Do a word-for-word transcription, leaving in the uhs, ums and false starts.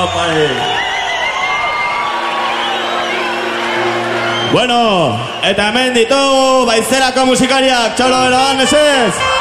Opai. Bueno, eta hemen ditugu Baizerako musikariak, txolo beroan, esez!